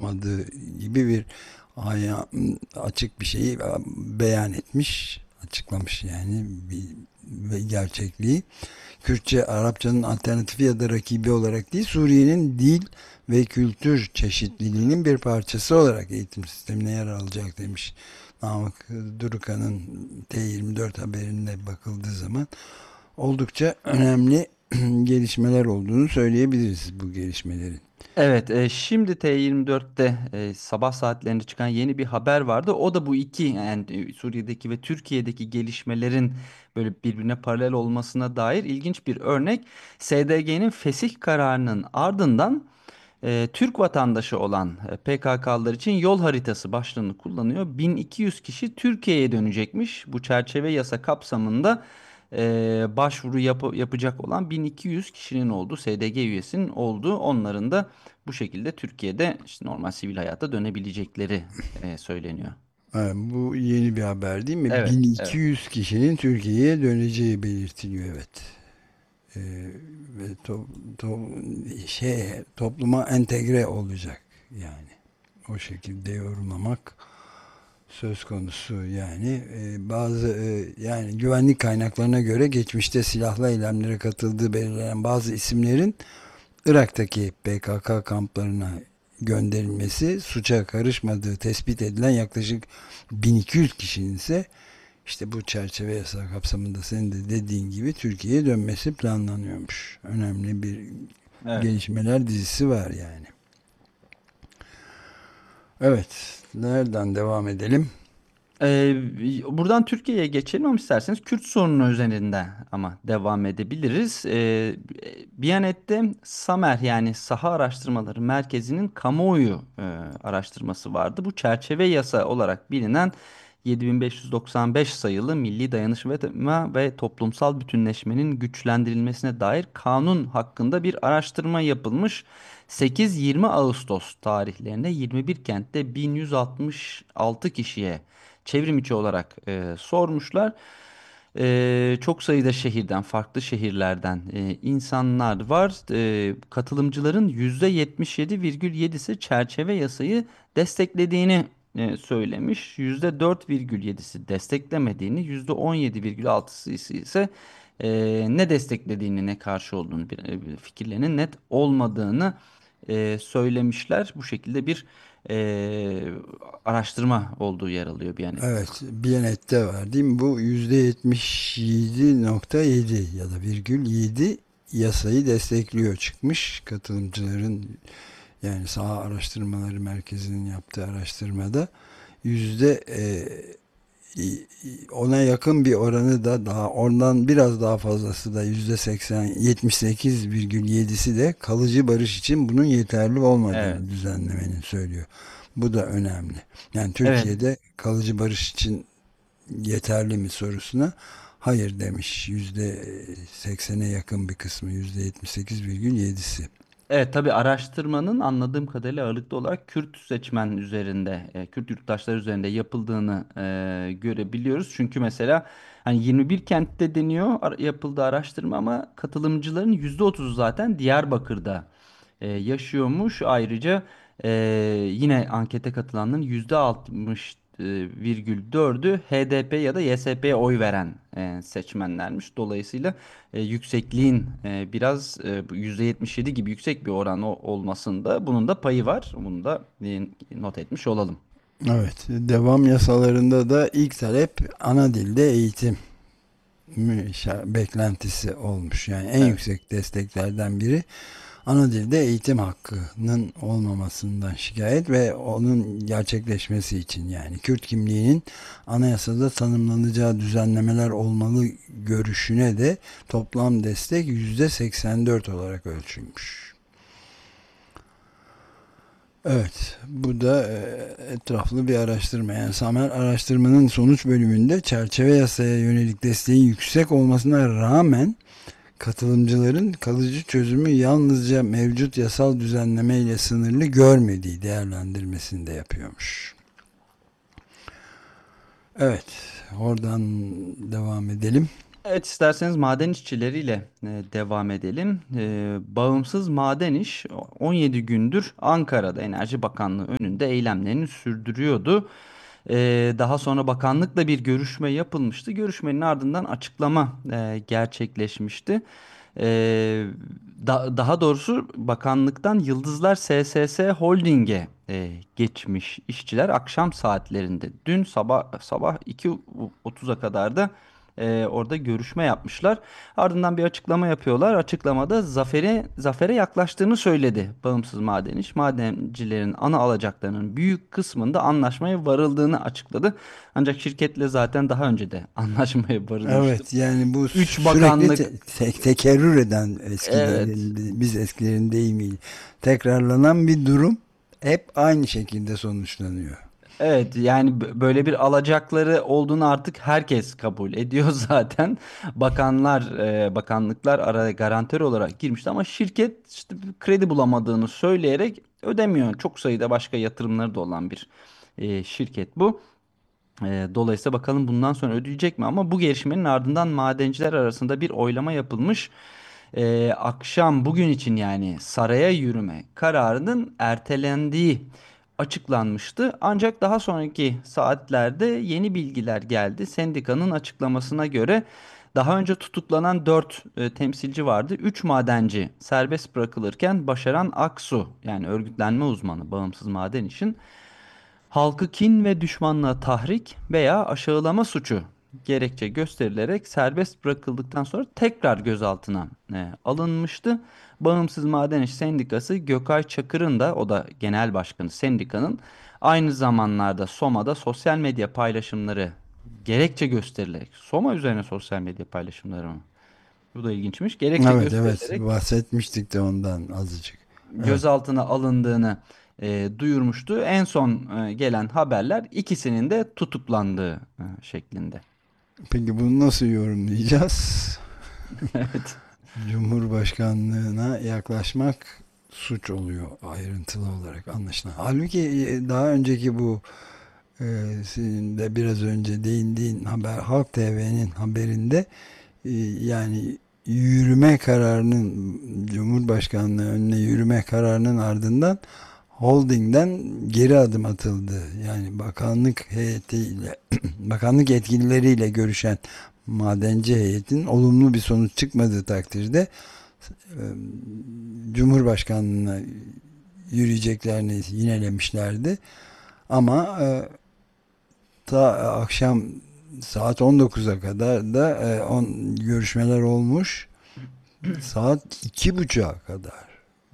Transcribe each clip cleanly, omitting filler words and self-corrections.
olmadığı gibi bir açık bir şeyi beyan etmiş, açıklamış yani ve gerçekliği. Kürtçe, Arapçanın alternatifi ya da rakibi olarak değil, Suriye'nin dil ve kültür çeşitliliğinin bir parçası olarak eğitim sistemine yer alacak demiş. Namık Durukan'ın T24 haberine bakıldığı zaman oldukça önemli gelişmeler olduğunu söyleyebiliriz bu gelişmelerin. Evet, şimdi T24'te sabah saatlerinde çıkan yeni bir haber vardı. O da bu iki, yani Suriye'deki ve Türkiye'deki gelişmelerin böyle birbirine paralel olmasına dair ilginç bir örnek. SDG'nin fesih kararının ardından Türk vatandaşı olan PKK'lılar için yol haritası başlığını kullanıyor. 1200 kişi Türkiye'ye dönecekmiş. Bu çerçeve yasa kapsamında başvuru yapacak olan 1200 kişinin olduğu, SDG üyesinin olduğu, onların da bu şekilde Türkiye'de işte normal sivil hayata dönebilecekleri söyleniyor. Evet, bu yeni bir haber değil mi? Evet, evet. 1200 kişinin Türkiye'ye döneceği belirtiliyor, evet. Ee, ve topluma entegre olacak yani. O şekilde yorumlamak söz konusu yani. Bazı yani güvenlik kaynaklarına göre geçmişte silahlı eylemlere katıldığı belirlenen bazı isimlerin Irak'taki PKK kamplarına gönderilmesi, suça karışmadığı tespit edilen yaklaşık 1200 kişinin ise işte bu çerçeve yasa kapsamında senin de dediğin gibi Türkiye'ye dönmesi planlanıyormuş. Önemli bir Evet. gelişmeler dizisi var yani. Evet, nereden devam edelim? Buradan Türkiye'ye geçelim ama isterseniz Kürt sorunu üzerinde ama devam edebiliriz. Biyanet'te SAMER, yani Saha Araştırmaları Merkezi'nin kamuoyu araştırması vardı. Bu çerçeve yasa olarak bilinen 7595 sayılı Milli Dayanışma ve Toplumsal Bütünleşmenin güçlendirilmesine dair kanun hakkında bir araştırma yapılmış. 8-20 Ağustos tarihlerinde 21 kentte 1166 kişiye çevrim içi olarak sormuşlar. Çok sayıda şehirden, farklı şehirlerden insanlar var. Katılımcıların %77,7'si çerçeve yasayı desteklediğini söylemiş. %4,7'si desteklemediğini, %17,6'sı ise ne desteklediğini, ne karşı olduğunu, fikirlerinin net olmadığını söylemişler. Bu şekilde bir e, araştırma olduğu yer alıyor Biyanet'te. Evet, Biyanet'te var değil mi? Bu %77,7 ya da virgül 7 yasayı destekliyor çıkmış katılımcıların, yani Saha Araştırmaları Merkezi'nin yaptığı araştırmada yüzde ona yakın bir oranı da, daha ondan biraz daha fazlası da, %78,7'si de kalıcı barış için bunun yeterli Evet. olmadığını düzenlemenin söylüyor. Bu da önemli. Yani Evet. Türkiye'de kalıcı barış için yeterli mi sorusuna hayır demiş. %80'e yakın bir kısmı, %78,7'si. Evet, tabii araştırmanın anladığım kadarıyla ağırlıklı olarak Kürt seçmen üzerinde, Kürt yurttaşlar üzerinde yapıldığını görebiliyoruz. Çünkü mesela hani 21 kentte deniyor yapıldı araştırma, ama katılımcıların %30'u zaten Diyarbakır'da yaşıyormuş. Ayrıca e, yine ankete katılanların %60,4'ü HDP ya da YSP'ye oy veren seçmenlermiş. Dolayısıyla yüksekliğin biraz bu %77 gibi yüksek bir oran olmasında bunun da payı var. Bunu da not etmiş olalım. Evet, devam yasalarında da ilk talep ana dilde eğitim beklentisi olmuş. Yani en Evet. yüksek desteklerden biri ana dilde eğitim hakkının olmamasından şikayet ve onun gerçekleşmesi için, yani Kürt kimliğinin anayasada tanımlanacağı düzenlemeler olmalı görüşüne de toplam destek %84 olarak ölçülmüş. Evet, bu da etraflı bir araştırma. Yani Samer araştırmanın sonuç bölümünde çerçeve yasaya yönelik desteğin yüksek olmasına rağmen katılımcıların kalıcı çözümü yalnızca mevcut yasal düzenleme ile sınırlı görmediği değerlendirmesini de yapıyormuş. Evet, oradan devam edelim. Evet, isterseniz maden işçileriyle devam edelim. Bağımsız Maden İş 17 gündür Ankara'da Enerji Bakanlığı önünde eylemlerini sürdürüyordu. Daha sonra bakanlıkla bir görüşme yapılmıştı. Görüşmenin ardından açıklama gerçekleşmişti. Ee, Daha doğrusu bakanlıktan Yıldızlar SSS Holding'e geçmiş işçiler akşam saatlerinde. Dün sabah 2:30'a kadar da orada görüşme yapmışlar. Ardından bir açıklama yapıyorlar. Açıklamada zafere yaklaştığını söyledi Bağımsız Maden İş. Madencilerin ana alacaklarının büyük kısmında anlaşmaya varıldığını açıkladı. Ancak şirketle zaten daha önce de anlaşmaya varılmıştı. Evet, yani bu Üç sürekli bakanlık, tekerrür eden evet. biz eskilerin deyimiyle tekrarlanan bir durum, hep aynı şekilde sonuçlanıyor. Evet, yani böyle bir alacakları olduğunu artık herkes kabul ediyor zaten. Bakanlıklar araya garantör olarak girmişti ama şirket işte kredi bulamadığını söyleyerek ödemiyor. Çok sayıda başka yatırımları da olan bir şirket bu. Dolayısıyla bakalım bundan sonra ödeyecek mi? Ama bu gelişmenin ardından madenciler arasında bir oylama yapılmış. Akşam bugün için yani saraya yürüme kararının ertelendiği açıklanmıştı. Ancak daha sonraki saatlerde yeni bilgiler geldi. Sendikanın açıklamasına göre daha önce tutuklanan 4 temsilci vardı. 3 madenci serbest bırakılırken Başaran Aksu, yani örgütlenme uzmanı bağımsız maden işin, halkı kin ve düşmanlığa tahrik veya aşağılama suçu gerekçe gösterilerek serbest bırakıldıktan sonra tekrar gözaltına alınmıştı. Bağımsız Maden İş Sendikası Gökay Çakır'ın da, o da genel başkanı sendikanın, aynı zamanlarda Soma'da sosyal medya paylaşımları gerekçe gösterilerek, Soma üzerine sosyal medya paylaşımları mı? Bu da ilginçmiş. Gerekçe Evet, evet, gösterilerek bahsetmiştik de ondan azıcık. Evet. gözaltına alındığını duyurmuştu. En son gelen haberler ikisinin de tutuklandığı şeklinde. Peki bunu nasıl yorumlayacağız? Evet. Cumhurbaşkanlığına yaklaşmak suç oluyor ayrıntılı olarak anlaşılan. Halbuki daha önceki bu senin de biraz önce değindiğin haber, Halk TV'nin haberinde, yani yürüme kararının, Cumhurbaşkanlığı önüne yürüme kararının ardından holdingden geri adım atıldı. Yani bakanlık heyetiyle bakanlık yetkilileriyle görüşen madenci heyetin olumlu bir sonuç çıkmadığı takdirde e, Cumhurbaşkanlığına yürüyeceklerini yinelemişlerdi. Ama ta akşam saat 19'a kadar da görüşmeler olmuş. Saat 2:30'a kadar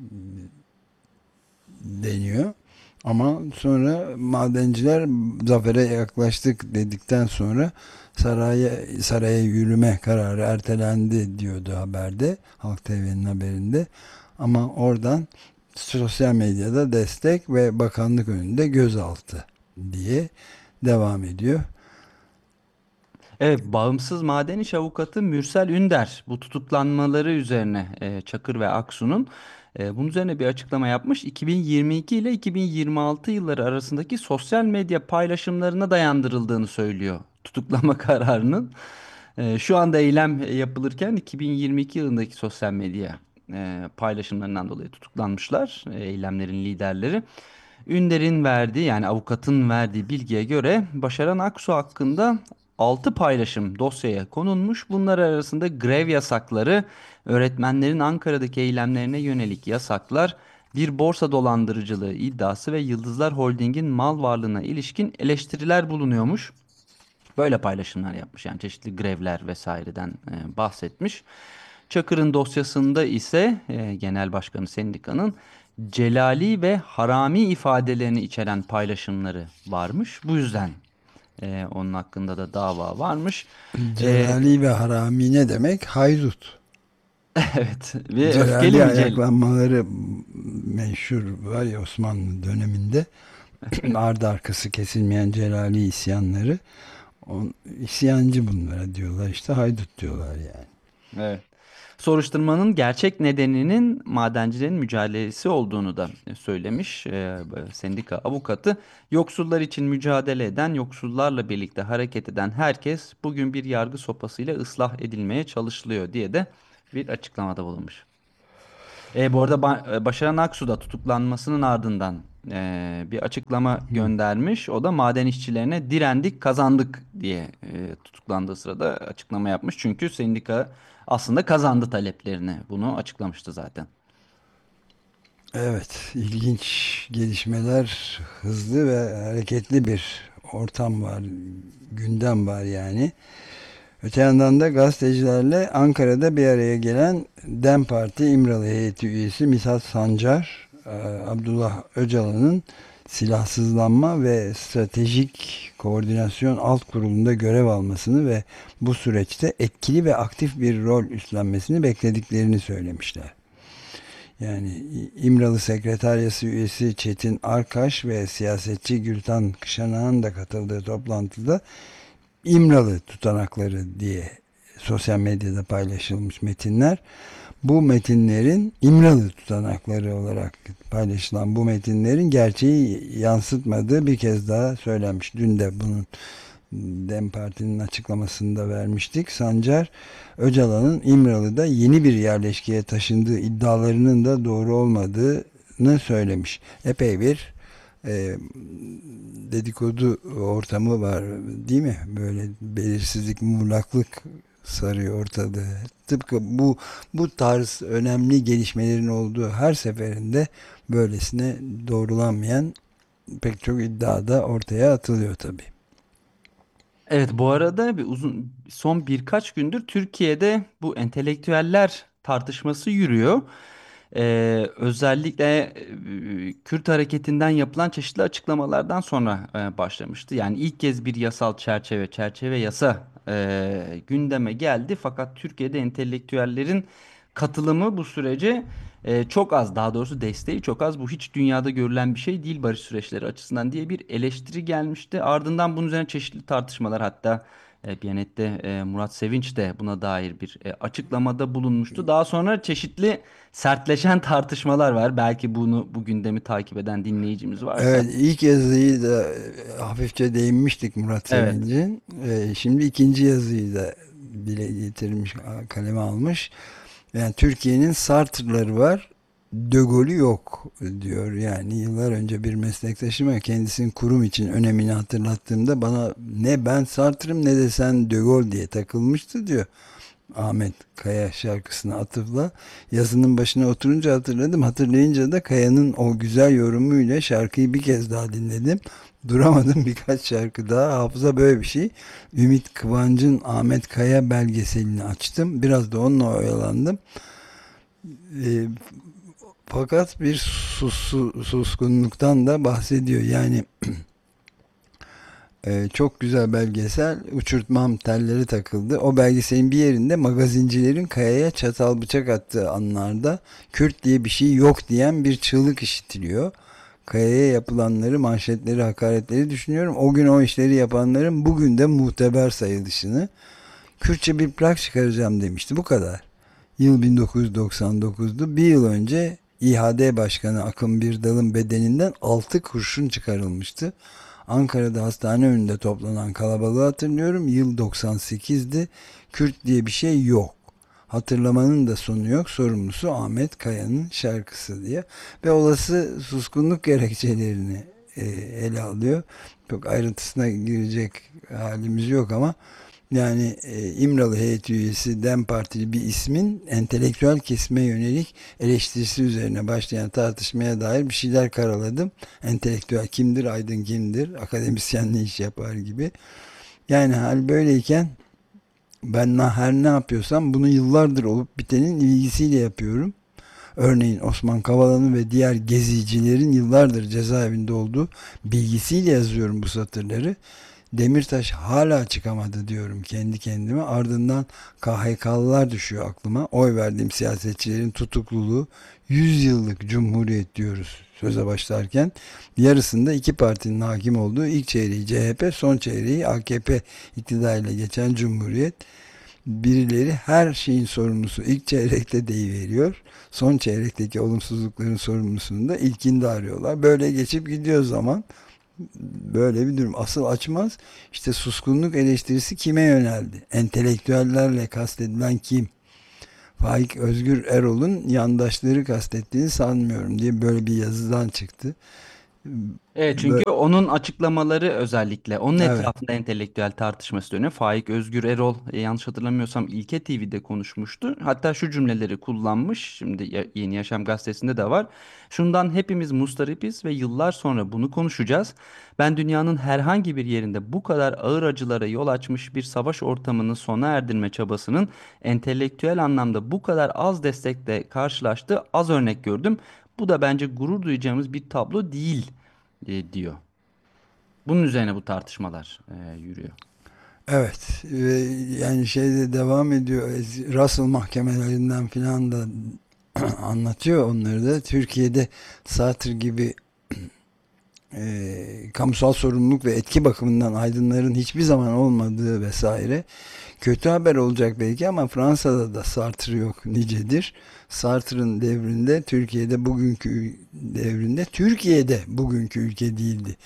deniyor. Ama sonra madenciler zafere yaklaştık dedikten sonra saraya yürüme kararı ertelendi diyordu haberde, Halk TV'nin haberinde. Ama oradan sosyal medyada destek ve bakanlık önünde gözaltı diye devam ediyor. Evet, bağımsız maden iş avukatı Mürsel Ünder bu tutuklanmaları üzerine, Çakır ve Aksu'nun, bunun üzerine bir açıklama yapmış. 2022 ile 2026 yılları arasındaki sosyal medya paylaşımlarına dayandırıldığını söylüyor tutuklama kararının. Şu anda eylem yapılırken 2022 yılındaki sosyal medya paylaşımlarından dolayı tutuklanmışlar eylemlerin liderleri. Ünder'in verdiği, yani avukatın verdiği bilgiye göre Başaran Aksu hakkında 6 paylaşım dosyaya konulmuş. Bunlar arasında grev yasakları, öğretmenlerin Ankara'daki eylemlerine yönelik yasaklar, bir borsa dolandırıcılığı iddiası ve Yıldızlar Holding'in mal varlığına ilişkin eleştiriler bulunuyormuş. Böyle paylaşımlar yapmış, yani çeşitli grevler vesaireden bahsetmiş. Çakır'ın dosyasında ise genel başkanı sendikanın celali ve harami ifadelerini içeren paylaşımları varmış. Bu yüzden onun hakkında da dava varmış. E, Celali ve harami ne demek? Haydut. evet, ve öfkeli Celali mi ayaklanmaları meşhur var ya Osmanlı döneminde. Ardı arkası kesilmeyen Celali isyanları. İsyancı bunlara diyorlar, işte haydut diyorlar yani. Evet. Soruşturmanın gerçek nedeninin madencilerin mücadelesi olduğunu da söylemiş sendika avukatı. Yoksullar için mücadele eden, yoksullarla birlikte hareket eden herkes bugün bir yargı sopasıyla ıslah edilmeye çalışılıyor diye de bir açıklamada bulunmuş. Bu arada Başaran Aksu da tutuklanmasının ardından bir açıklama Hı. göndermiş. O da maden işçilerine direndik, kazandık diye tutuklandığı sırada açıklama yapmış. Çünkü sendika aslında kazandı taleplerini. Bunu açıklamıştı zaten. Evet, ilginç gelişmeler, hızlı ve hareketli bir ortam var, gündem var yani. Öte yandan da gazetecilerle Ankara'da bir araya gelen DEM Parti İmralı heyeti üyesi Mithat Sancar, Abdullah Öcalan'ın silahsızlanma ve stratejik koordinasyon alt kurulunda görev almasını ve bu süreçte etkili ve aktif bir rol üstlenmesini beklediklerini söylemişler. Yani İmralı Sekreteryası üyesi Çetin Arkaş ve siyasetçi Gültan Kışanak'ın da katıldığı toplantıda İmralı tutanakları diye sosyal medyada paylaşılmış metinler. Bu metinlerin İmralı tutanakları olarak paylaşılan bu metinlerin gerçeği yansıtmadığı bir kez daha söylenmiş. Dün de bunun DEM Parti'nin açıklamasında vermiştik. Sancar, Öcalan'ın İmralı'da yeni bir yerleşkeye taşındığı iddialarının da doğru olmadığını söylemiş. Epey bir e, dedikodu ortamı var değil mi? Böyle belirsizlik, muğlaklık sarıyor ortalığı. Tıpkı bu tarz önemli gelişmelerin olduğu her seferinde böylesine doğrulanmayan pek çok iddia da ortaya atılıyor tabii. Evet, bu arada son birkaç gündür Türkiye'de bu entelektüeller tartışması yürüyor. Özellikle Kürt hareketinden yapılan çeşitli açıklamalardan sonra başlamıştı. Yani ilk kez bir yasal çerçeve yasa gündeme geldi. Fakat Türkiye'de entelektüellerin katılımı bu sürece çok az, daha doğrusu desteği çok az. Bu hiç dünyada görülen bir şey değil barış süreçleri açısından diye bir eleştiri gelmişti. Ardından bunun üzerine çeşitli tartışmalar, hatta Biyanet'te Murat Sevinç de buna dair bir açıklamada bulunmuştu. Daha sonra çeşitli sertleşen tartışmalar var. Belki bu gündemi takip eden dinleyicimiz Evet, varsa. ilk yazıyı da hafifçe değinmiştik Murat Evet. Sevinç'in. Şimdi ikinci yazıyı da dile getirmiş, kaleme almış. Yani Türkiye'nin Sartre'ları var, De Gaulle'ü yok diyor. Yani yıllar önce bir meslektaşıma kendisinin kurum için önemini hatırlattığımda bana ne ben Sartre'ım ne de sen De Gaulle diye takılmıştı diyor. Ahmet Kaya şarkısına atıfla yazının başına oturunca hatırladım. Hatırlayınca da Kaya'nın o güzel yorumuyla şarkıyı bir kez daha dinledim. Duramadım, birkaç şarkı daha. Hafıza böyle bir şey. Ümit Kıvanç'ın Ahmet Kaya belgeselini açtım. Biraz da onunla oyalandım. E, Fakat bir suskunluktan da bahsediyor. Yani çok güzel belgesel. Uçurtmam telleri takıldı. O belgeselin bir yerinde magazincilerin Kaya'ya çatal bıçak attığı anlarda Kürt diye bir şey yok diyen bir çığlık işitiliyor. Kaya'ya yapılanları, manşetleri, hakaretleri düşünüyorum. O gün o işleri yapanların bugün de muteber sayılışını. Kürtçe bir plak çıkaracağım demişti. Bu kadar. Yıl 1999'du. Bir yıl önce İHAD Başkanı Akın Birdal'ın bedeninden 6 kurşun çıkarılmıştı. Ankara'da hastane önünde toplanan kalabalığı hatırlıyorum. Yıl 98'di. Kürt diye bir şey yok. Hatırlamanın da sonu yok. Sorumlusu Ahmet Kaya'nın şarkısı diye. Ve olası suskunluk gerekçelerini ele alıyor. Çok ayrıntısına girecek halimiz yok ama yani İmralı heyet üyesi DEM Partili bir ismin entelektüel kesime yönelik eleştirisi üzerine başlayan tartışmaya dair bir şeyler karaladım. Entelektüel kimdir, aydın kimdir, akademisyen ne iş yapar gibi. Yani hal böyleyken ben her ne yapıyorsam bunu yıllardır olup bitenin ilgisiyle yapıyorum. Örneğin Osman Kavala'nın ve diğer gezicilerin yıllardır cezaevinde olduğu bilgisiyle yazıyorum bu satırları. Demirtaş hala çıkamadı diyorum kendi kendime. Ardından KHK'lılar düşüyor aklıma. Oy verdiğim siyasetçilerin tutukluluğu, 100 yıllık cumhuriyet diyoruz söze başlarken. Yarısında iki partinin hakim olduğu ilk çeyreği CHP, son çeyreği AKP iktidarıyla geçen cumhuriyet. Birileri her şeyin sorumlusu ilk çeyrekte deyiveriyor. Son çeyrekteki olumsuzlukların sorumlusunu da ilkinde arıyorlar. Böyle geçip gidiyor zaman. Böyle bir durum. Asıl açmaz. İşte suskunluk eleştirisi kime yöneldi? Entelektüellerle kastedilen kim? Faik Özgür Erol'un yandaşları kastettiğini sanmıyorum diye böyle bir yazıdan çıktı. Evet, Böyle, çünkü onun açıklamaları özellikle onun evet. etrafında entelektüel tartışması dönüyor. Faik Özgür Erol, yanlış hatırlamıyorsam İlke TV'de konuşmuştu. Hatta şu cümleleri kullanmış. Şimdi Yeni Yaşam gazetesinde de var. Şundan hepimiz muzdaripiz ve yıllar sonra bunu konuşacağız. Ben dünyanın herhangi bir yerinde bu kadar ağır acılara yol açmış bir savaş ortamını sona erdirme çabasının entelektüel anlamda bu kadar az destekle karşılaştığı az örnek gördüm. Bu da bence gurur duyacağımız bir tablo değil diyor. Bunun üzerine bu tartışmalar yürüyor. Evet. Yani şeyde devam ediyor. Russell mahkemelerinden filan da anlatıyor onları da. Türkiye'de Sartre gibi kamusal sorumluluk ve etki bakımından aydınların hiçbir zaman olmadığı vesaire. Kötü haber olacak belki ama Fransa'da da Sartre yok nicedir. Sartre'ın devrinde Türkiye'de bugünkü ülke değildi.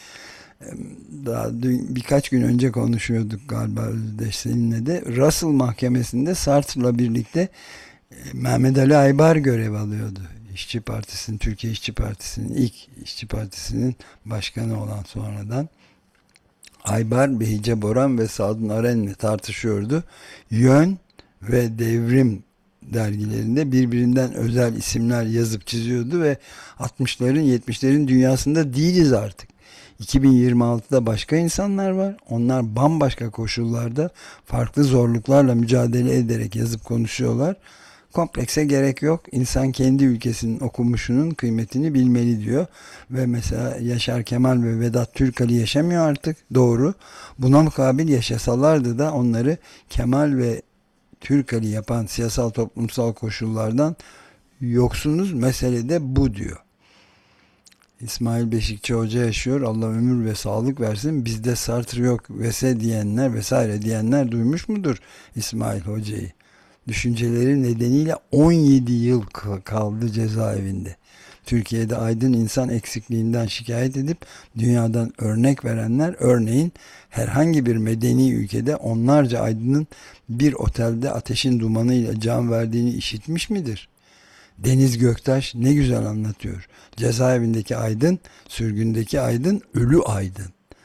Daha birkaç gün önce konuşuyorduk galiba Özdeş seninle de. Russell Mahkemesi'nde Sartre'la birlikte Mehmet Ali Aybar görev alıyordu. İşçi Partisi'nin, Türkiye İşçi Partisi'nin ilk İşçi Partisi'nin başkanı olan sonradan. Aybar, Behice Boran ve Sadun Aren'le tartışıyordu. Yön ve Devrim dergilerinde birbirinden özel isimler yazıp çiziyordu ve 60'ların 70'lerin dünyasında değiliz artık. 2026'da başka insanlar var. Onlar bambaşka koşullarda farklı zorluklarla mücadele ederek yazıp konuşuyorlar. Komplekse gerek yok. İnsan kendi ülkesinin okumuşunun kıymetini bilmeli diyor. Ve mesela Yaşar Kemal ve Vedat Türkali yaşamıyor artık. Doğru. Buna mukabil yaşasalardı da onları Kemal ve Türkali yapan siyasal toplumsal koşullardan yoksunuz. Mesele de bu diyor. İsmail Beşikçi Hoca yaşıyor. Allah ömür ve sağlık versin. Bizde Sartre yok vesaire diyenler duymuş mudur İsmail Hoca'yı? Düşünceleri nedeniyle 17 yıl kaldı cezaevinde. Türkiye'de aydın insan eksikliğinden şikayet edip dünyadan örnek verenler, örneğin herhangi bir medeni ülkede onlarca aydının bir otelde ateşin dumanıyla can verdiğini işitmiş midir? Deniz Göktaş ne güzel anlatıyor. Cezaevindeki aydın, sürgündeki aydın, ölü aydın.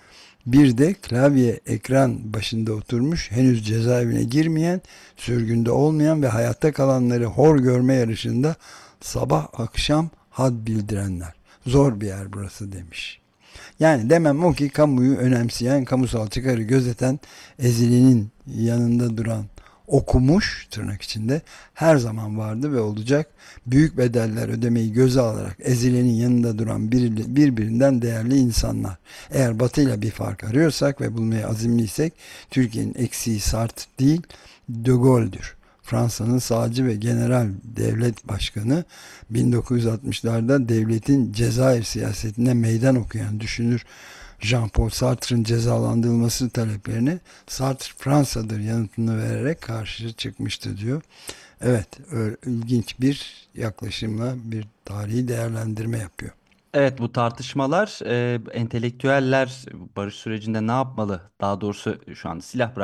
Bir de klavye ekran başında oturmuş, henüz cezaevine girmeyen, sürgünde olmayan ve hayatta kalanları hor görme yarışında sabah akşam had bildirenler. Zor bir yer burası demiş. Yani demem o ki kamuyu önemseyen, kamusal çıkarı gözeten, ezilinin yanında duran, okumuş tırnak içinde her zaman vardı ve olacak. Büyük bedeller ödemeyi göze alarak ezilenin yanında duran birbirinden değerli insanlar. Eğer Batı'yla bir fark arıyorsak ve bulmaya azimliysek Türkiye'nin eksiği Sartre değil De Gaulle'dür. Fransa'nın sağcı ve general devlet başkanı 1960'larda devletin Cezayir siyasetine meydan okuyan düşünür Jean-Paul Sartre'ın cezalandırılması taleplerine Sartre Fransa'dır yanıtını vererek karşı çıkmıştı diyor. Evet, ilginç bir yaklaşımla bir tarihi değerlendirme yapıyor. Evet, bu tartışmalar entelektüeller barış sürecinde ne yapmalı? Daha doğrusu şu anda silah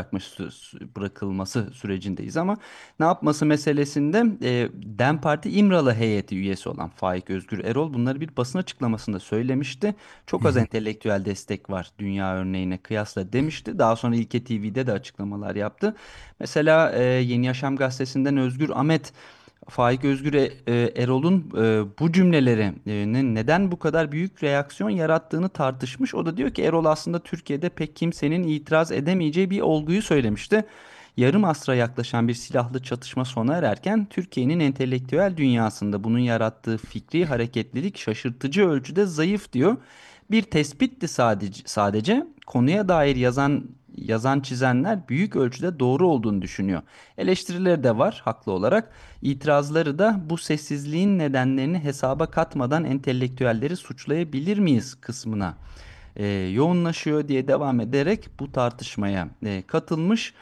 bırakılması sürecindeyiz ama ne yapması meselesinde DEM Parti İmralı heyeti üyesi olan Faik Özgür Erol bunları bir basın açıklamasında söylemişti. Çok az entelektüel destek var dünya örneğine kıyasla demişti. Daha sonra İlke TV'de de açıklamalar yaptı. Mesela Yeni Yaşam gazetesinden Özgür Ahmet Faik Özgür Erol'un bu cümlelerinin neden bu kadar büyük reaksiyon yarattığını tartışmış. O da diyor ki Erol aslında Türkiye'de pek kimsenin itiraz edemeyeceği bir olguyu söylemişti. Yarım asra yaklaşan bir silahlı çatışma sona ererken Türkiye'nin entelektüel dünyasında bunun yarattığı fikri hareketlilik şaşırtıcı ölçüde zayıf diyor. Bir tespitti sadece konuya dair yazan çizenler büyük ölçüde doğru olduğunu düşünüyor. Eleştirileri de var haklı olarak. İtirazları da bu sessizliğin nedenlerini hesaba katmadan entelektüelleri suçlayabilir miyiz kısmına yoğunlaşıyor diye devam ederek bu tartışmaya katılmış.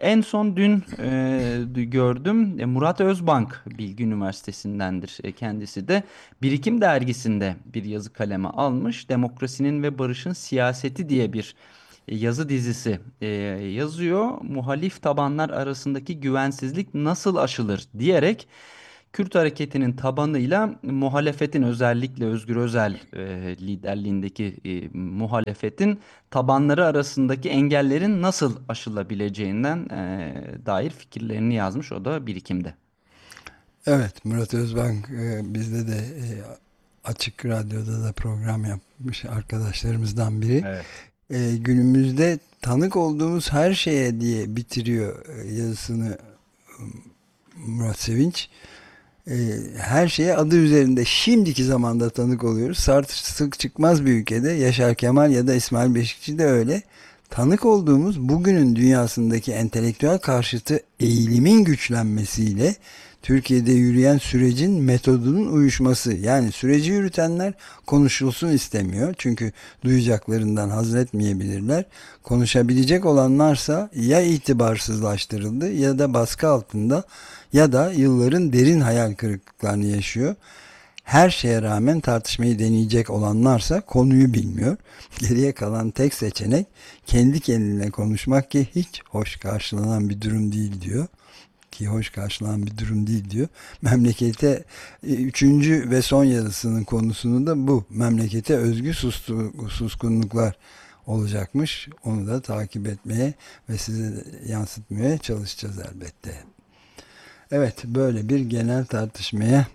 En son dün gördüm. Murat Özbank Bilgi Üniversitesi'ndendir kendisi de. Birikim dergisinde bir yazı kaleme almış. Demokrasinin ve Barışın Siyaseti diye bir yazı dizisi yazıyor. Muhalif tabanlar arasındaki güvensizlik nasıl aşılır diyerek Kürt hareketinin tabanıyla muhalefetin, özellikle Özgür Özel liderliğindeki muhalefetin tabanları arasındaki engellerin nasıl aşılabileceğinden dair fikirlerini yazmış. O da birikimde. Evet, Murat Özbank bizde de Açık Radyo'da da program yapmış arkadaşlarımızdan biri. Evet. Günümüzde tanık olduğumuz her şeye diye bitiriyor yazısını Murat Sevinç. Her şeye adı üzerinde şimdiki zamanda tanık oluyoruz. Sık çıkmaz bir ülkede Yaşar Kemal ya da İsmail Beşikçi de öyle. Tanık olduğumuz bugünün dünyasındaki entelektüel karşıtı eğilimin güçlenmesiyle Türkiye'de yürüyen sürecin metodunun uyuşması. Yani süreci yürütenler konuşulsun istemiyor. Çünkü duyacaklarından haz etmeyebilirler. Konuşabilecek olanlarsa ya itibarsızlaştırıldı ya da baskı altında ya da yılların derin hayal kırıklıklarını yaşıyor. Her şeye rağmen tartışmayı deneyecek olanlarsa konuyu bilmiyor. Geriye kalan tek seçenek kendi kendine konuşmak ki hiç hoş karşılanan bir durum değil diyor. Ki hoş karşılanan bir durum değil diyor. Memlekete üçüncü ve son yazısının konusunu da bu. Memlekete özgü suskunluklar olacakmış. Onu da takip etmeye ve size yansıtmaya çalışacağız elbette. Evet, böyle bir genel tartışmaya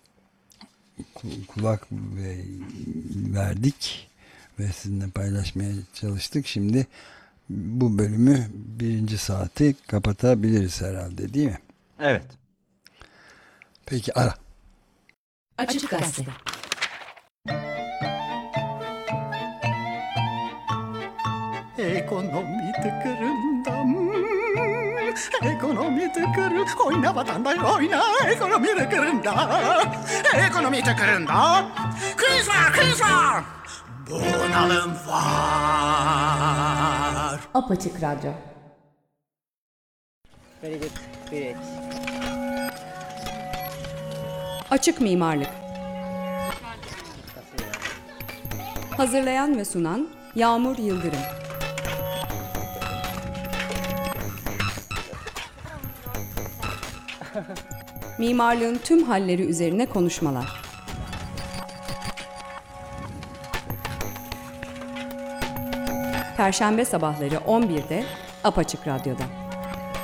kulak verdik ve sizinle paylaşmaya çalıştık. Şimdi bu bölümü, birinci saati kapatabiliriz herhalde, değil mi? Evet. Peki, ara. Açık Gazete. Ekonomi tıkırında, ekonomi tıkırında, oyna vatandaş oyna, ekonomi tıkırında, ekonomi tıkırında, kriz var, kriz var, bunalım var. Apaçık Radyo. Very good. Great. Açık mimarlık. Hazırlayan ve sunan Yağmur Yıldırım. Mimarlığın tüm halleri üzerine konuşmalar. Perşembe sabahları 11'de Apaçık Radyo'da.